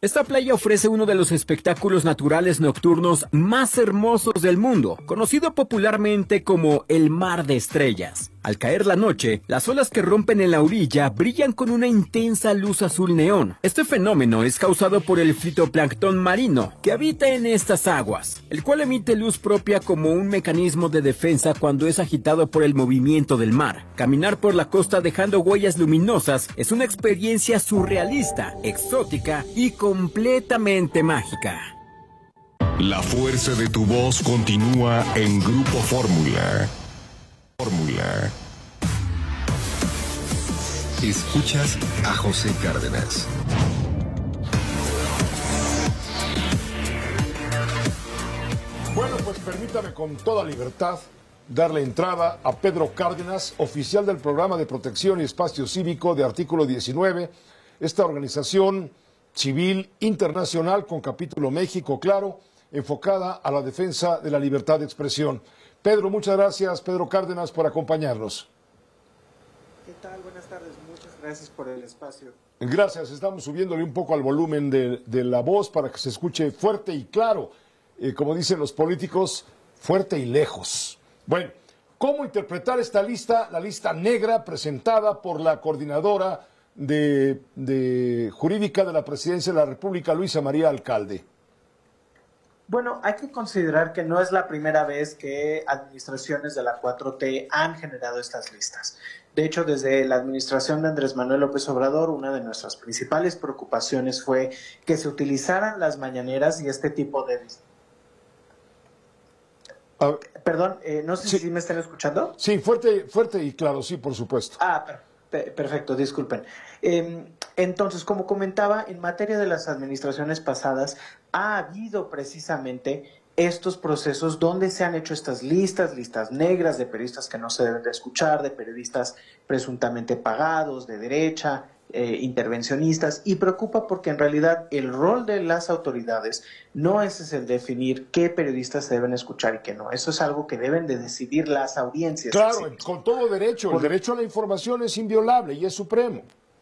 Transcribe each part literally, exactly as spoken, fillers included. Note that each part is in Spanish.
Esta playa ofrece uno de los espectáculos naturales nocturnos más hermosos del mundo, conocido popularmente como el Mar de Estrellas. Al caer la noche, las olas que rompen en la orilla brillan con una intensa luz azul neón. Este fenómeno es causado por el fitoplancton marino que habita en estas aguas, el cual emite luz propia como un mecanismo de defensa cuando es agitado por el movimiento del mar. Caminar por la costa dejando huellas luminosas es una experiencia surrealista, exótica y completamente mágica. La fuerza de tu voz continúa en Grupo Fórmula. Fórmula. Escuchas a José Cárdenas. Bueno, pues permítame con toda libertad darle entrada a Pedro Cárdenas, oficial del Programa de Protección y Espacio Cívico de Artículo diecinueve, esta organización civil internacional con capítulo México, claro, enfocada a la defensa de la libertad de expresión. Pedro, muchas gracias, Pedro Cárdenas, por acompañarnos. ¿Qué tal? Buenas tardes, muchas gracias por el espacio. Gracias, estamos subiéndole un poco al volumen de, de la voz para que se escuche fuerte y claro, eh, como dicen los políticos, fuerte y lejos. Bueno, ¿cómo interpretar esta lista, la lista negra presentada por la coordinadora de, de jurídica de la Presidencia de la República, Luisa María Alcalde? Bueno, hay que considerar que no es la primera vez que administraciones de la cuatro T han generado estas listas. De hecho, desde la administración de Andrés Manuel López Obrador, una de nuestras principales preocupaciones fue que se utilizaran las mañaneras y este tipo de... Uh, Perdón, eh, no sé sí. si me están escuchando. Sí, fuerte, fuerte y claro, sí, por supuesto. Ah, per perfecto, disculpen. Eh, entonces, como comentaba, en materia de las administraciones pasadas, ha habido precisamente estos procesos donde se han hecho estas listas, listas negras de periodistas que no se deben de escuchar, de periodistas presuntamente pagados, de derecha, eh, intervencionistas, y preocupa porque en realidad el rol de las autoridades no es, es el definir qué periodistas se deben escuchar y qué no. Eso es algo que deben de decidir las audiencias. Claro, con todo derecho. El derecho a la información es inviolable y es supremo.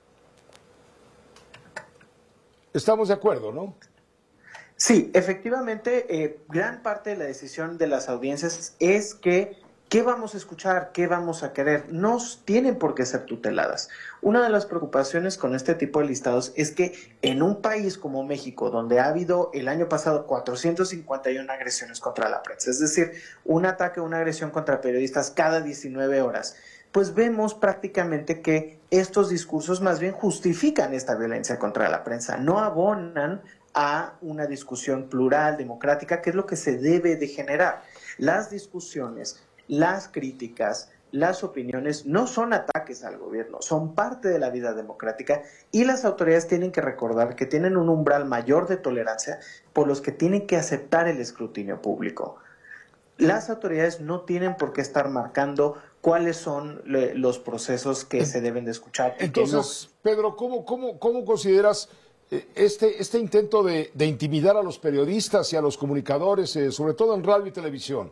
Estamos de acuerdo, ¿no? Sí, efectivamente, eh, gran parte de la decisión de las audiencias es que ¿qué vamos a escuchar? ¿Qué vamos a querer? No tienen por qué ser tuteladas. Una de las preocupaciones con este tipo de listados es que en un país como México, donde ha habido el año pasado cuatrocientas cincuenta y una agresiones contra la prensa, es decir, un ataque o una agresión contra periodistas cada diecinueve horas, pues vemos prácticamente que estos discursos más bien justifican esta violencia contra la prensa, no abonan a una discusión plural, democrática, que es lo que se debe de generar. Las discusiones, las críticas, las opiniones no son ataques al gobierno, son parte de la vida democrática y las autoridades tienen que recordar que tienen un umbral mayor de tolerancia por los que tienen que aceptar el escrutinio público. Las autoridades no tienen por qué estar marcando cuáles son le, los procesos que se deben de escuchar. Entonces, no... Pedro, ¿cómo, cómo, cómo consideras este, este intento de, de intimidar a los periodistas y a los comunicadores, eh, sobre todo en radio y televisión?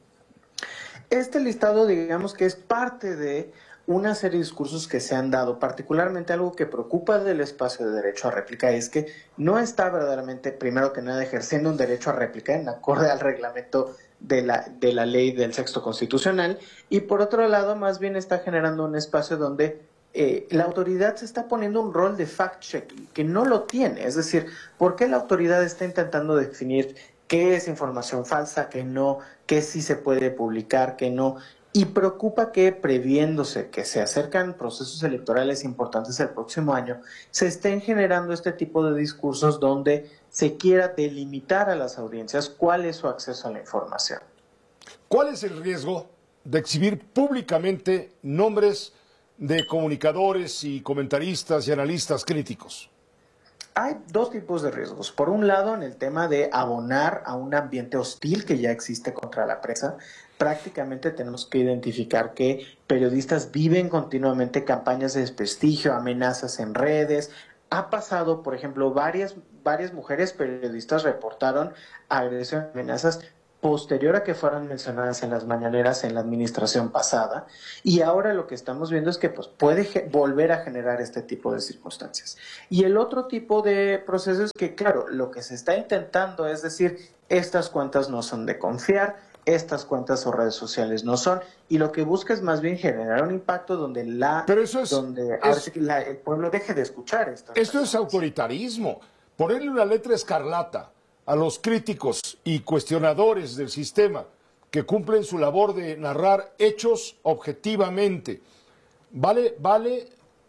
Este listado, digamos que es parte de una serie de discursos que se han dado, particularmente algo que preocupa del espacio de derecho a réplica es que no está verdaderamente, primero que nada, ejerciendo un derecho a réplica en acorde al reglamento de la, de la ley del sexto constitucional, y por otro lado, más bien está generando un espacio donde eh, la autoridad se está poniendo un rol de fact-checking, que no lo tiene. Es decir, ¿por qué la autoridad está intentando definir qué es información falsa, qué no, qué sí se puede publicar, qué no? Y preocupa que, previéndose que se acercan procesos electorales importantes el próximo año, se estén generando este tipo de discursos donde se quiera delimitar a las audiencias cuál es su acceso a la información. ¿Cuál es el riesgo de exhibir públicamente nombres de comunicadores y comentaristas y analistas críticos? Hay dos tipos de riesgos. Por un lado, en el tema de abonar a un ambiente hostil que ya existe contra la prensa, prácticamente tenemos que identificar que periodistas viven continuamente campañas de desprestigio, amenazas en redes. Ha pasado, por ejemplo, varias, varias mujeres periodistas reportaron agresiones, amenazas posterior a que fueran mencionadas en las mañaneras en la administración pasada, y ahora lo que estamos viendo es que pues, puede volver a generar este tipo de circunstancias. Y el otro tipo de procesos es que, claro, lo que se está intentando es decir, estas cuentas no son de confiar, estas cuentas o redes sociales no son, y lo que busca es más bien generar un impacto donde, la, Pero eso es, donde es, la, el pueblo deje de escuchar estas Esto personas. Es autoritarismo, ponerle una letra escarlata a los críticos y cuestionadores del sistema que cumplen su labor de narrar hechos objetivamente. ¿Vale? ¿Vale?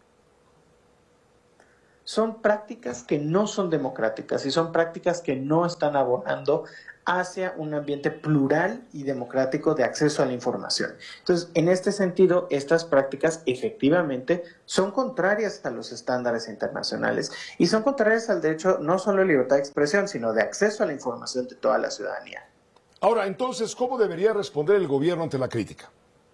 Son prácticas que no son democráticas y son prácticas que no están abonando hacia un ambiente plural y democrático de acceso a la información. Entonces, en este sentido, estas prácticas efectivamente son contrarias a los estándares internacionales y son contrarias al derecho no solo de libertad de expresión, sino de acceso a la información de toda la ciudadanía. Ahora, entonces, ¿cómo debería responder el gobierno ante la crítica?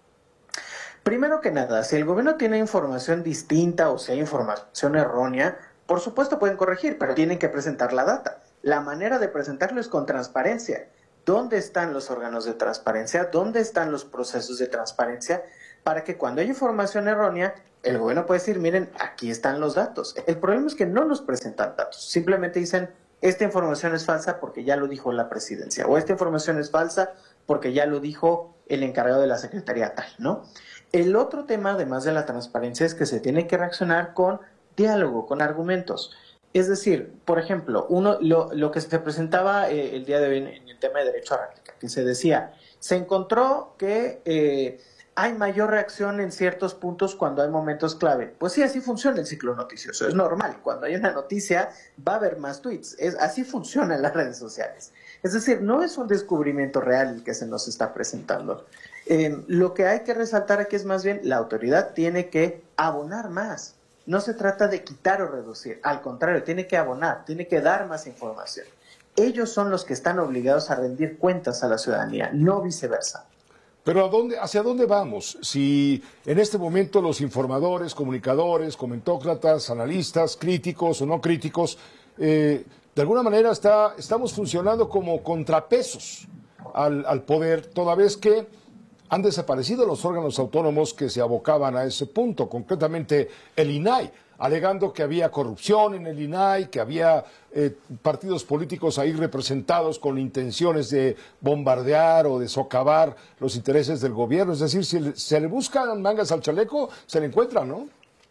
Primero que nada, si el gobierno tiene información distinta o si hay información errónea, por supuesto pueden corregir, pero tienen que presentar la data. La manera de presentarlo es con transparencia. ¿Dónde están los órganos de transparencia? ¿Dónde están los procesos de transparencia? Para que cuando hay información errónea, el gobierno puede decir, miren, aquí están los datos. El problema es que no nos presentan datos. Simplemente dicen, esta información es falsa porque ya lo dijo la presidencia. O esta información es falsa porque ya lo dijo el encargado de la secretaría tal, ¿no? El otro tema, además de la transparencia, es que se tiene que reaccionar con diálogo, con argumentos. Es decir, por ejemplo, uno lo, lo que se presentaba eh, el día de hoy en, en el tema de derecho a réplica, que se decía, se encontró que eh, hay mayor reacción en ciertos puntos cuando hay momentos clave. Pues sí, así funciona el ciclo noticioso, es normal. Cuando hay una noticia va a haber más tweets, es, así funcionan las redes sociales. Es decir, no es un descubrimiento real el que se nos está presentando. Eh, lo que hay que resaltar aquí es más bien la autoridad tiene que abonar más. No se trata de quitar o reducir, al contrario, tiene que abonar, tiene que dar más información. Ellos son los que están obligados a rendir cuentas a la ciudadanía, no viceversa. Pero ¿a dónde, ¿hacia dónde vamos? Si en este momento los informadores, comunicadores, comentócratas, analistas, críticos o no críticos, eh, de alguna manera está, estamos funcionando como contrapesos al, al poder, toda vez que han desaparecido los órganos autónomos que se abocaban a ese punto, concretamente el I N A I, alegando que había corrupción en el I N A I, que había eh, partidos políticos ahí representados con intenciones de bombardear o de socavar los intereses del gobierno. Es decir, si se le buscan mangas al chaleco, se le encuentran, ¿no?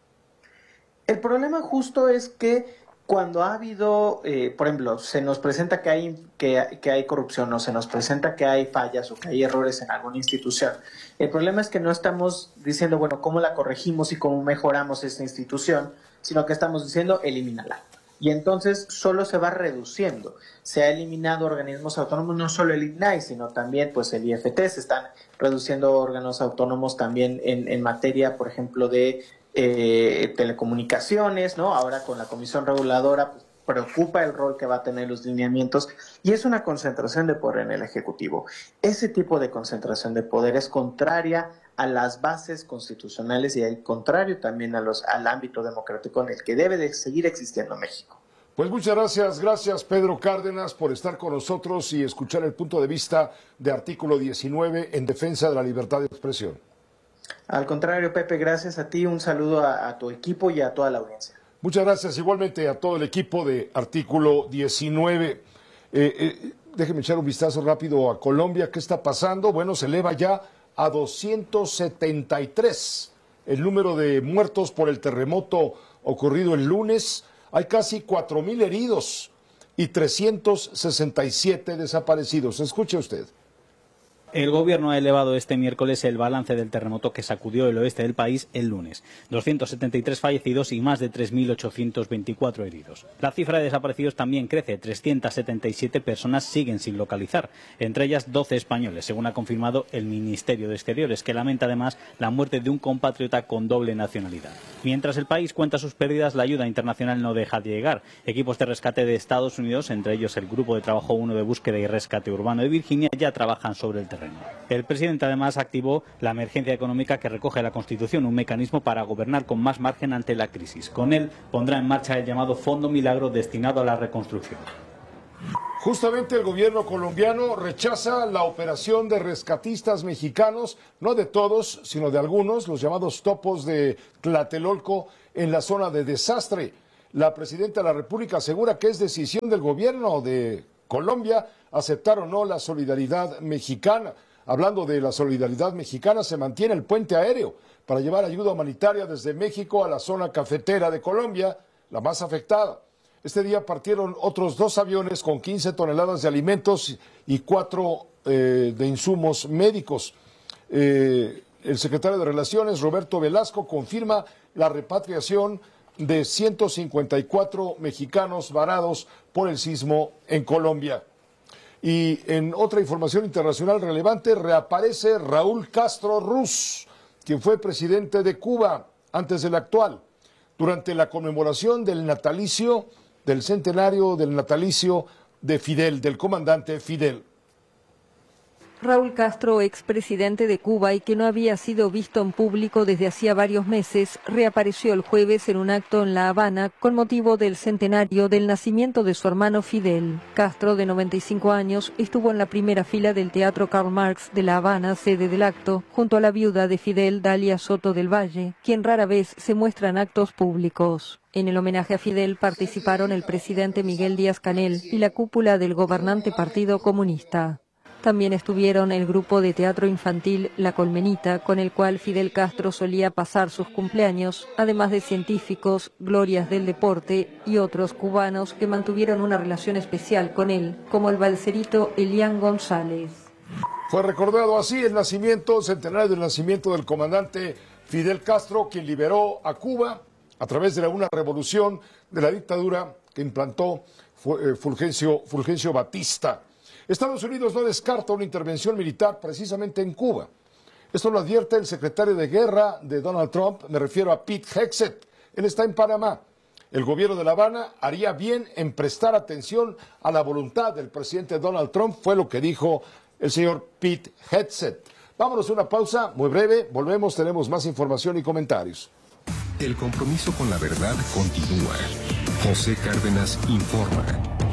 El problema justo es que cuando ha habido, eh, por ejemplo, se nos presenta que hay, que, que hay corrupción o se nos presenta que hay fallas o que hay errores en alguna institución, el problema es que no estamos diciendo, bueno, cómo la corregimos y cómo mejoramos esta institución, sino que estamos diciendo, elimínala. Y entonces solo se va reduciendo. Se ha eliminado organismos autónomos, no solo el I N A I, sino también pues el I F T, se están reduciendo órganos autónomos también en, en materia, por ejemplo, de Eh, telecomunicaciones, ¿no? Ahora con la Comisión Reguladora pues, preocupa el rol que va a tener los lineamientos y es una concentración de poder en el Ejecutivo. Ese tipo de concentración de poder es contraria a las bases constitucionales y al contrario también a los, al ámbito democrático en el que debe de seguir existiendo México. Pues muchas gracias, gracias Pedro Cárdenas por estar con nosotros y escuchar el punto de vista de Artículo diecinueve en defensa de la libertad de expresión. Al contrario, Pepe, gracias a ti, un saludo a, a tu equipo y a toda la audiencia. Muchas gracias igualmente a todo el equipo de Artículo diecinueve. Eh, eh, déjeme echar un vistazo rápido a Colombia. ¿Qué está pasando? Bueno, se eleva ya a doscientos setenta y tres el número de muertos por el terremoto ocurrido el lunes. Hay casi cuatro mil heridos y trescientos sesenta y siete desaparecidos. Escuche usted. El gobierno ha elevado este miércoles el balance del terremoto que sacudió el oeste del país el lunes. doscientos setenta y tres fallecidos y más de tres mil ochocientos veinticuatro heridos. La cifra de desaparecidos también crece. trescientas setenta y siete personas siguen sin localizar, entre ellas doce españoles, según ha confirmado el Ministerio de Exteriores, que lamenta además la muerte de un compatriota con doble nacionalidad. Mientras el país cuenta sus pérdidas, la ayuda internacional no deja de llegar. Equipos de rescate de Estados Unidos, entre ellos el Grupo de Trabajo uno de Búsqueda y Rescate Urbano de Virginia, ya trabajan sobre el terreno. El presidente además activó la emergencia económica que recoge la Constitución, un mecanismo para gobernar con más margen ante la crisis. Con él pondrá en marcha el llamado Fondo Milagro destinado a la reconstrucción. Justamente el gobierno colombiano rechaza la operación de rescatistas mexicanos, no de todos, sino de algunos, los llamados topos de Tlatelolco en la zona de desastre. La presidenta de la República asegura que es decisión del gobierno de Colombia aceptar o no la solidaridad mexicana. Hablando de la solidaridad mexicana, se mantiene el puente aéreo para llevar ayuda humanitaria desde México a la zona cafetera de Colombia, la más afectada. Este día partieron otros dos aviones con quince toneladas de alimentos y cuatro eh, de insumos médicos. Eh, el secretario de Relaciones, Roberto Velasco, confirma la repatriación de ciento cincuenta y cuatro mexicanos varados por el sismo en Colombia. Y en otra información internacional relevante, reaparece Raúl Castro Ruz, quien fue presidente de Cuba antes del actual, durante la conmemoración del natalicio del centenario del natalicio de Fidel, del comandante Fidel. Raúl Castro, expresidente de Cuba y que no había sido visto en público desde hacía varios meses, reapareció el jueves en un acto en La Habana con motivo del centenario del nacimiento de su hermano Fidel. Castro, de noventa y cinco años, estuvo en la primera fila del Teatro Karl Marx de La Habana, sede del acto, junto a la viuda de Fidel, Dalia Soto del Valle, quien rara vez se muestra en actos públicos. En el homenaje a Fidel participaron el presidente Miguel Díaz-Canel y la cúpula del gobernante Partido Comunista. También estuvieron el grupo de teatro infantil La Colmenita, con el cual Fidel Castro solía pasar sus cumpleaños, además de científicos, glorias del deporte y otros cubanos que mantuvieron una relación especial con él, como el balserito Elian González. Fue recordado así el nacimiento, centenario del nacimiento del comandante Fidel Castro, quien liberó a Cuba a través de una revolución de la dictadura que implantó Fulgencio, Fulgencio Batista. Estados Unidos no descarta una intervención militar precisamente en Cuba. Esto lo advierte el secretario de Guerra de Donald Trump, me refiero a Pete Hegseth. Él está en Panamá. El gobierno de La Habana haría bien en prestar atención a la voluntad del presidente Donald Trump, fue lo que dijo el señor Pete Hegseth. Vámonos a una pausa muy breve, volvemos, tenemos más información y comentarios. El compromiso con la verdad continúa. José Cárdenas informa.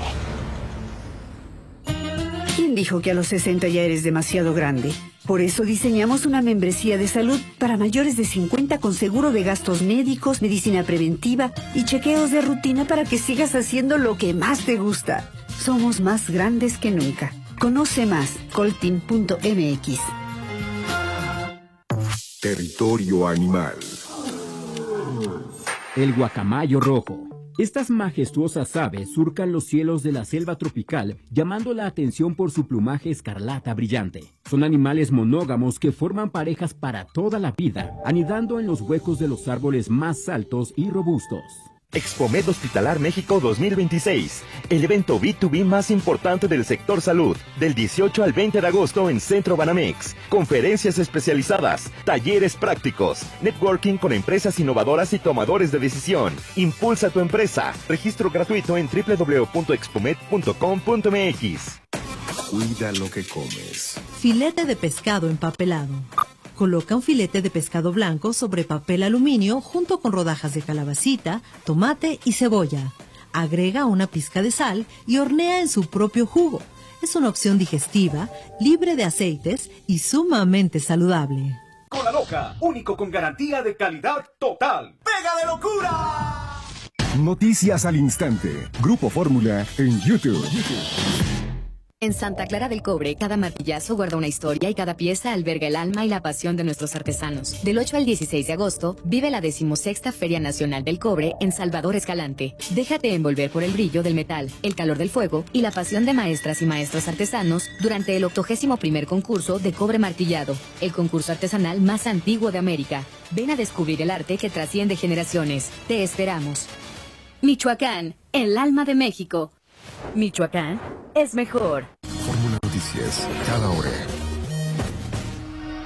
¿Quién dijo que a los sesenta ya eres demasiado grande? Por eso diseñamos una membresía de salud para mayores de cincuenta con seguro de gastos médicos, medicina preventiva y chequeos de rutina para que sigas haciendo lo que más te gusta. Somos más grandes que nunca. Conoce más, coltin punto m x. Territorio animal. El guacamayo rojo. Estas majestuosas aves surcan los cielos de la selva tropical, llamando la atención por su plumaje escarlata brillante. Son animales monógamos que forman parejas para toda la vida, anidando en los huecos de los árboles más altos y robustos. Expomed Hospitalar México dos mil veintiséis, el evento B dos B más importante del sector salud, del dieciocho al veinte de agosto en Centro Banamex. Conferencias especializadas, talleres prácticos, networking con empresas innovadoras y tomadores de decisión. Impulsa tu empresa. Registro gratuito en doble u doble u doble u punto expomed punto com punto m x. Cuida lo que comes. Filete de pescado empapelado. Coloca un filete de pescado blanco sobre papel aluminio junto con rodajas de calabacita, tomate y cebolla. Agrega una pizca de sal y hornea en su propio jugo. Es una opción digestiva, libre de aceites y sumamente saludable. Cola Loca, único con garantía de calidad total. ¡Pega de locura! Noticias al instante. Grupo Fórmula en YouTube. En Santa Clara del Cobre, cada martillazo guarda una historia y cada pieza alberga el alma y la pasión de nuestros artesanos. Del ocho al dieciséis de agosto, vive la decimosexta Feria Nacional del Cobre en Salvador Escalante. Déjate envolver por el brillo del metal, el calor del fuego y la pasión de maestras y maestros artesanos durante el octogésimo primer concurso de cobre martillado, el concurso artesanal más antiguo de América. Ven a descubrir el arte que trasciende generaciones. Te esperamos. Michoacán, el alma de México. Michoacán es mejor. Fórmula Noticias, cada hora.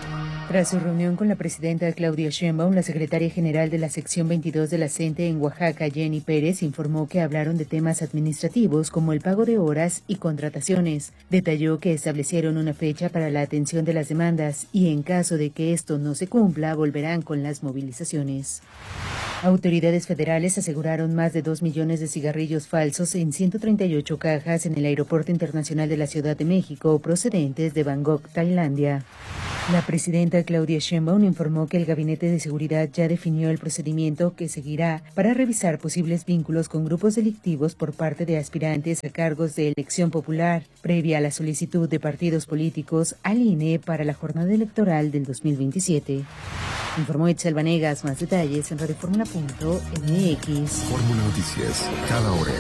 Tras su reunión con la presidenta Claudia Sheinbaum, la secretaria general de la sección veintidós de la CENTE en Oaxaca, Jenny Pérez, informó que hablaron de temas administrativos como el pago de horas y contrataciones. Detalló que establecieron una fecha para la atención de las demandas y en caso de que esto no se cumpla, volverán con las movilizaciones. Autoridades federales aseguraron más de dos millones de cigarrillos falsos en ciento treinta y ocho cajas en el Aeropuerto Internacional de la Ciudad de México, procedentes de Bangkok, Tailandia. La presidenta Claudia Sheinbaum informó que el Gabinete de Seguridad ya definió el procedimiento que seguirá para revisar posibles vínculos con grupos delictivos por parte de aspirantes a cargos de elección popular, previa a la solicitud de partidos políticos al I N E para la jornada electoral del dos mil veintisiete. Informó Itzel Vanegas. Más detalles en radioformula punto m x. Fórmula Noticias, cada hora.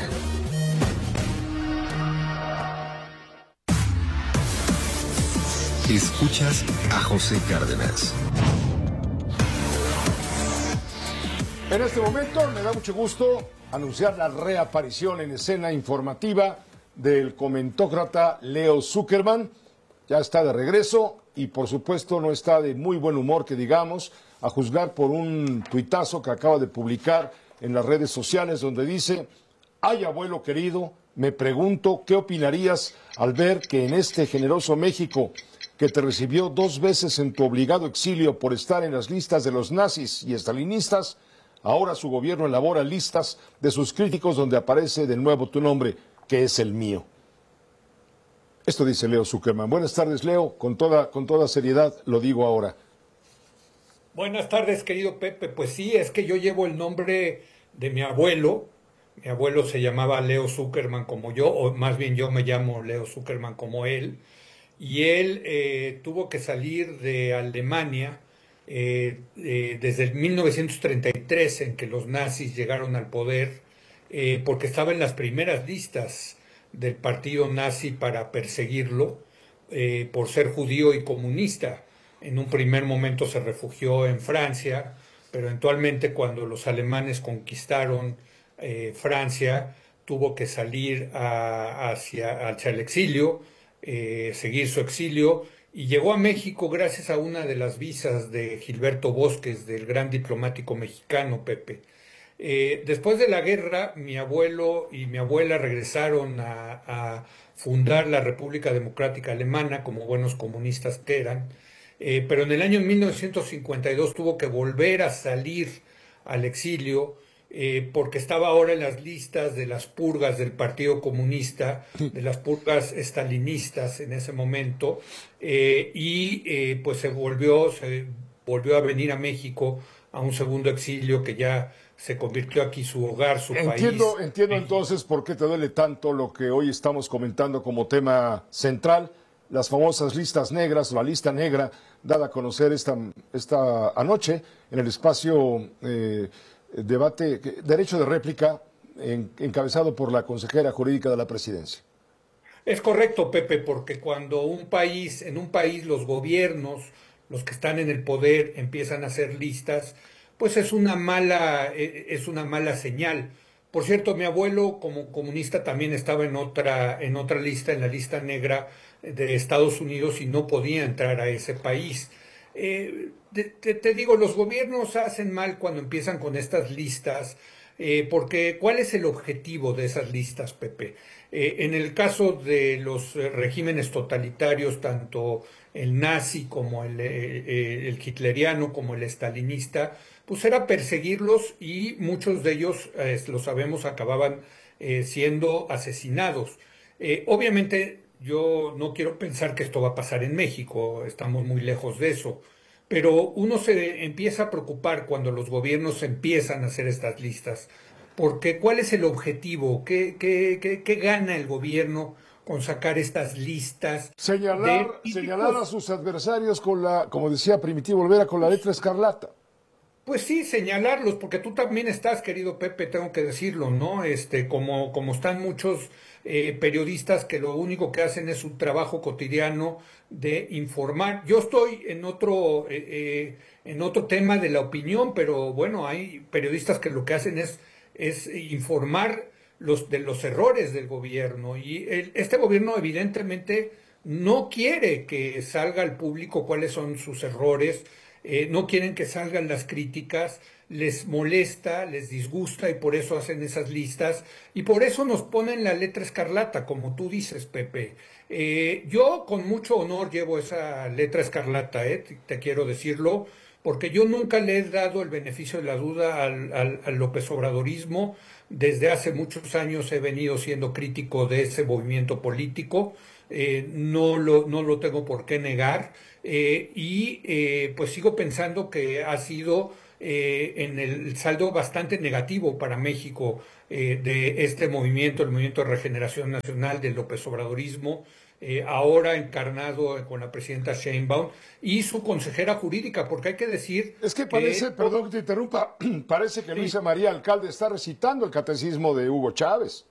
Escuchas a José Cárdenas. En este momento me da mucho gusto anunciar la reaparición en escena informativa del comentócrata Leo Zuckerman. Ya está de regreso y por supuesto no está de muy buen humor, que digamos, a juzgar por un tuitazo que acaba de publicar en las redes sociales donde dice: ay, abuelo querido, me pregunto qué opinarías al ver que en este generoso México, que te recibió dos veces en tu obligado exilio por estar en las listas de los nazis y estalinistas, ahora su gobierno elabora listas de sus críticos donde aparece de nuevo tu nombre, que es el mío. Esto dice Leo Zuckerman. Buenas tardes, Leo. Con toda, con toda seriedad lo digo ahora. Buenas tardes, querido Pepe. Pues sí, es que yo llevo el nombre de mi abuelo. Mi abuelo se llamaba Leo Zuckerman como yo, o más bien yo me llamo Leo Zuckerman como él. Y él eh, tuvo que salir de Alemania eh, eh, desde el mil novecientos treinta y tres, en que los nazis llegaron al poder, eh, porque estaba en las primeras listas del partido nazi para perseguirlo eh, por ser judío y comunista. En un primer momento se refugió en Francia, pero eventualmente cuando los alemanes conquistaron eh, Francia, tuvo que salir a, hacia, hacia el exilio, eh, seguir su exilio, y llegó a México gracias a una de las visas de Gilberto Bosques, del gran diplomático mexicano, Pepe. Eh, después de la guerra, mi abuelo y mi abuela regresaron a, a fundar la República Democrática Alemana, como buenos comunistas que eran, eh, pero en el año mil novecientos cincuenta y dos tuvo que volver a salir al exilio, eh, porque estaba ahora en las listas de las purgas del Partido Comunista, de las purgas estalinistas en ese momento, eh, y eh, pues se volvió, se volvió a venir a México a un segundo exilio que ya se convirtió aquí su hogar, su entiendo, país. Entiendo entonces por qué te duele tanto lo que hoy estamos comentando como tema central, las famosas listas negras, o la lista negra, dada a conocer esta, esta anoche en el espacio eh, debate, derecho de réplica, en, encabezado por la consejera jurídica de la presidencia. Es correcto, Pepe, porque cuando un país, en un país los gobiernos, los que están en el poder, empiezan a hacer listas, pues es una mala, es una mala señal. Por cierto, mi abuelo como comunista también estaba en otra, en otra lista, en la lista negra de Estados Unidos, y no podía entrar a ese país. Eh, te, te digo, los gobiernos hacen mal cuando empiezan con estas listas, eh, porque ¿cuál es el objetivo de esas listas, Pepe? Eh, en el caso de los regímenes totalitarios, tanto el nazi como el, el, el hitleriano como el estalinista, pues era perseguirlos, y muchos de ellos, eh, lo sabemos, acababan eh, siendo asesinados. Eh, obviamente yo no quiero pensar que esto va a pasar en México, estamos muy lejos de eso, pero uno se empieza a preocupar cuando los gobiernos empiezan a hacer estas listas, porque ¿cuál es el objetivo? ¿Qué, qué, qué, qué gana el gobierno con sacar estas listas? Señalar, de... señalar a sus adversarios con la, como decía Primitivo Olvera, con la letra escarlata. Pues sí, señalarlos, porque tú también estás, querido Pepe, tengo que decirlo, ¿no? Este, como, como están muchos eh, periodistas que lo único que hacen es su trabajo cotidiano de informar. Yo estoy en otro, eh, eh, en otro tema de la opinión, pero bueno, hay periodistas que lo que hacen es, es informar los, de los errores del gobierno, y el, este gobierno evidentemente no quiere que salga al público cuáles son sus errores, eh, no quieren que salgan las críticas, les molesta, les disgusta y por eso hacen esas listas y por eso nos ponen la letra escarlata, como tú dices, Pepe. Eh, yo con mucho honor llevo esa letra escarlata, eh, te, te quiero decirlo, porque yo nunca le he dado el beneficio de la duda al, al, al López Obradorismo. Desde hace muchos años he venido siendo crítico de ese movimiento político, eh, no, lo, no lo tengo por qué negar, eh, y eh, pues sigo pensando que ha sido eh, en el saldo bastante negativo para México eh, de este movimiento, el Movimiento de Regeneración Nacional del López Obradorismo, eh, ahora encarnado con la presidenta Sheinbaum y su consejera jurídica, porque hay que decir... Es que parece, que, perdón que te interrumpa, parece que sí. Luisa María Alcalde está recitando el catecismo de Hugo Chávez.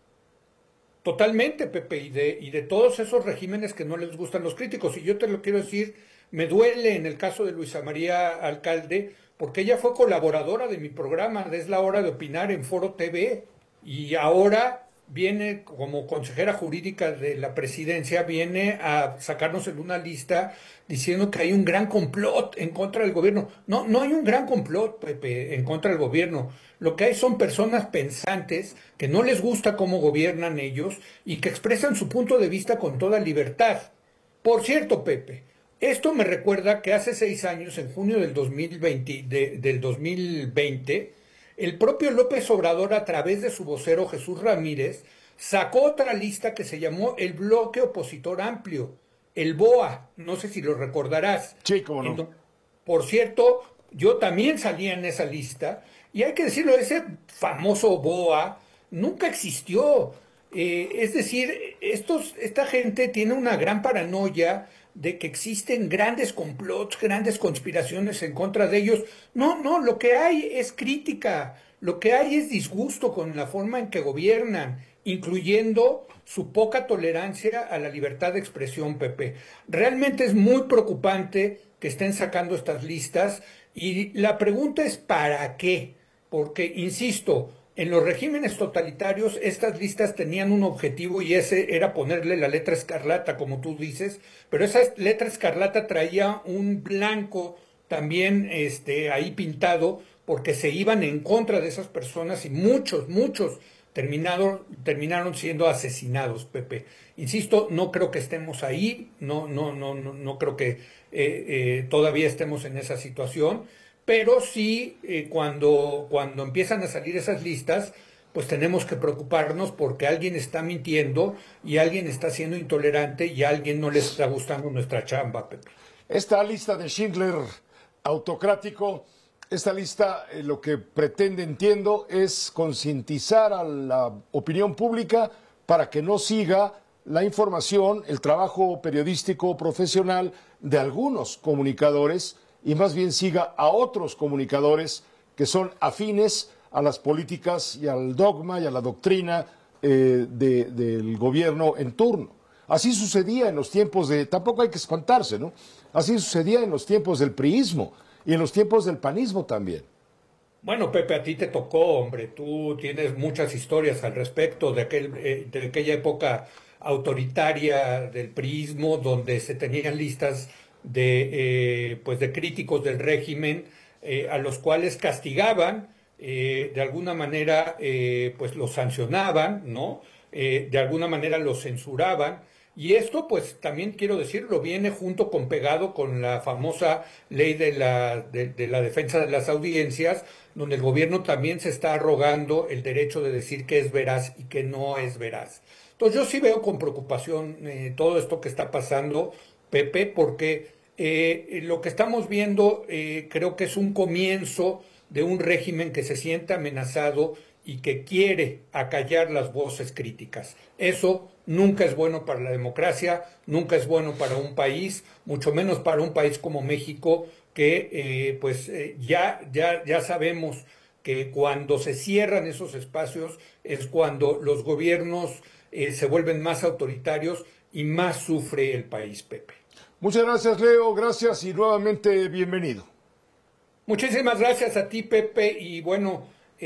Totalmente, Pepe, y de, y de todos esos regímenes que no les gustan los críticos. Y yo te lo quiero decir, me duele en el caso de Luisa María Alcalde, porque ella fue colaboradora de mi programa, Es la Hora de Opinar en Foro T V, y ahora viene como consejera jurídica de la presidencia, viene a sacarnos en una lista diciendo que hay un gran complot en contra del gobierno. No, no hay un gran complot, Pepe, en contra del gobierno. Lo que hay son personas pensantes que no les gusta cómo gobiernan ellos y que expresan su punto de vista con toda libertad. Por cierto, Pepe, esto me recuerda que hace seis años, en junio del dos mil veinte, de, del dos mil veinte, el propio López Obrador, a través de su vocero Jesús Ramírez, sacó otra lista que se llamó el Bloque Opositor Amplio, el B O A, no sé si lo recordarás. Sí, cómo no. Entonces, por cierto, yo también salía en esa lista, y hay que decirlo, ese famoso B O A nunca existió. Eh, es decir, estos, esta gente tiene una gran paranoia de que existen grandes complots, grandes conspiraciones en contra de ellos. No, no, lo que hay es crítica, lo que hay es disgusto con la forma en que gobiernan, incluyendo su poca tolerancia a la libertad de expresión, Pepe. Realmente es muy preocupante que estén sacando estas listas y la pregunta es ¿para qué? Porque, insisto, en los regímenes totalitarios estas listas tenían un objetivo y ese era ponerle la letra escarlata, como tú dices, pero esa letra escarlata traía un blanco también este, ahí pintado porque se iban en contra de esas personas y muchos, muchos terminaron, terminaron siendo asesinados, Pepe. Insisto, no creo que estemos ahí, no, no, no, no, no creo que eh, eh, todavía estemos en esa situación. Pero sí, eh, cuando, cuando empiezan a salir esas listas, pues tenemos que preocuparnos porque alguien está mintiendo y alguien está siendo intolerante y a alguien no le está gustando nuestra chamba, Pepe. Esta lista de Schindler autocrático, esta lista eh, lo que pretende, entiendo, es concientizar a la opinión pública para que no siga la información, el trabajo periodístico profesional de algunos comunicadores y más bien siga a otros comunicadores que son afines a las políticas y al dogma y a la doctrina eh, de, del gobierno en turno. Así sucedía en los tiempos de, tampoco hay que espantarse, ¿no? Así sucedía en los tiempos del priismo y en los tiempos del panismo también. Bueno, Pepe, a ti te tocó, hombre, tú tienes muchas historias al respecto de, aquel, eh, de aquella época autoritaria del priismo donde se tenían listas de eh, pues de críticos del régimen eh, a los cuales castigaban eh, de alguna manera eh, pues los sancionaban, ¿no? Eh, de alguna manera los censuraban y esto pues también quiero decirlo viene junto con pegado con la famosa ley de la de, de la defensa de las audiencias donde el gobierno también se está arrogando el derecho de decir que es veraz y que no es veraz. Entonces yo sí veo con preocupación eh, todo esto que está pasando, Pepe, porque eh, lo que estamos viendo eh, creo que es un comienzo de un régimen que se siente amenazado y que quiere acallar las voces críticas. Eso nunca es bueno para la democracia, nunca es bueno para un país, mucho menos para un país como México, que eh, pues eh, ya, ya, ya sabemos que cuando se cierran esos espacios es cuando los gobiernos eh, se vuelven más autoritarios y más sufre el país, Pepe. Muchas gracias, Leo, gracias y nuevamente bienvenido. Muchísimas gracias a ti, Pepe, y bueno,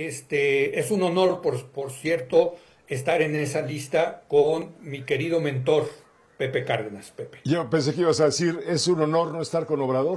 este es un honor, por, por cierto, estar en esa lista con mi querido mentor, Pepe Cárdenas, Pepe. Yo pensé que ibas a decir, es un honor no estar con Obrador.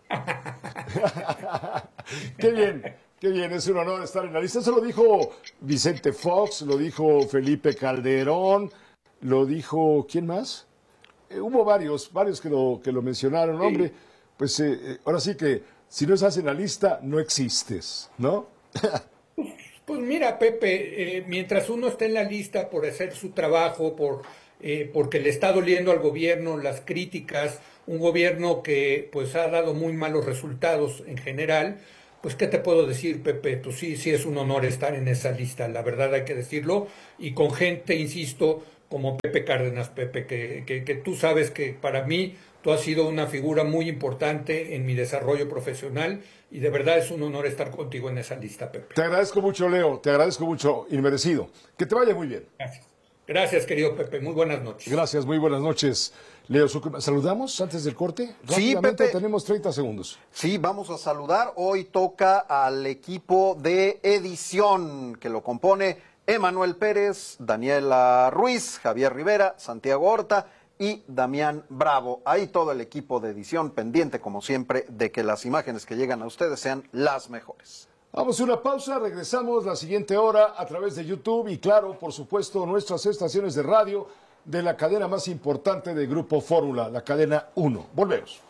Qué bien, qué bien, es un honor estar en la lista. Eso lo dijo Vicente Fox, lo dijo Felipe Calderón, lo dijo, ¿quién más? Eh, hubo varios, varios que lo, que lo mencionaron. Sí. Hombre, pues eh, ahora sí que si no estás en la lista, no existes, ¿no? Pues mira, Pepe, eh, mientras uno esté en la lista por hacer su trabajo, por eh, porque le está doliendo al gobierno las críticas, un gobierno que pues ha dado muy malos resultados en general, pues ¿qué te puedo decir, Pepe? Pues sí, sí es un honor estar en esa lista, la verdad hay que decirlo, y con gente, insisto, como Pepe Cárdenas, Pepe, que, que, que tú sabes que para mí tú has sido una figura muy importante en mi desarrollo profesional y de verdad es un honor estar contigo en esa lista, Pepe. Te agradezco mucho, Leo, te agradezco mucho, inmerecido. Que te vaya muy bien. Gracias. Gracias, querido Pepe. Muy buenas noches. Gracias, muy buenas noches. Leo Zuckerman, ¿saludamos antes del corte? Sí, Pepe. Tenemos treinta segundos. Sí, vamos a saludar. Hoy toca al equipo de edición que lo compone Emanuel Pérez, Daniela Ruiz, Javier Rivera, Santiago Horta y Damián Bravo. Ahí todo el equipo de edición pendiente, como siempre, de que las imágenes que llegan a ustedes sean las mejores. Vamos a una pausa, regresamos la siguiente hora a través de YouTube y claro, por supuesto, nuestras estaciones de radio de la cadena más importante de Grupo Fórmula, la cadena uno. Volvemos.